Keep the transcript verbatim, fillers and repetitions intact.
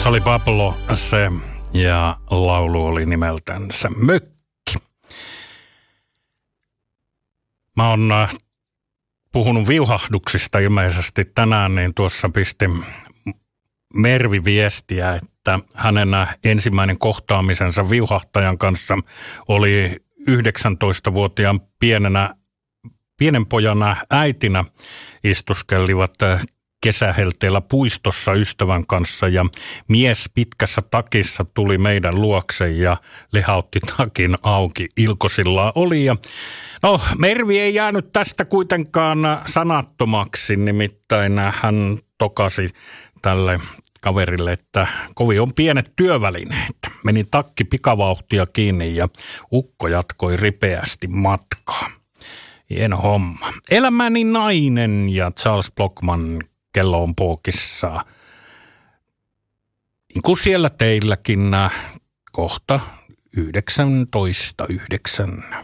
Se oli Pablo se, ja laulu oli nimeltänsä Mökki. Mä oon puhunut viuhahduksista ilmeisesti tänään, niin tuossa pisti Mervi viestiä, että hänen ensimmäinen kohtaamisensa viuhahtajan kanssa oli yhdeksäntoistavuotiaan pienenä, pienen pojana äitinä istuskelivat kesähelteellä puistossa ystävän kanssa ja mies pitkässä takissa tuli meidän luokse ja lehautti takin auki. Ilkosilla oli ja no Mervi ei jäänyt tästä kuitenkaan sanattomaksi, nimittäin hän tokasi tälle kaverille, että kovin on pienet työvälineet. Meni takki pikavauhtia kiinni ja ukko jatkoi ripeästi matkaa. Hieno homma. Elämäni nainen ja Charles Blockman. Kello on pookissa. Niin kuin siellä teilläkin kohta yhdeksäntoista yhdeksän.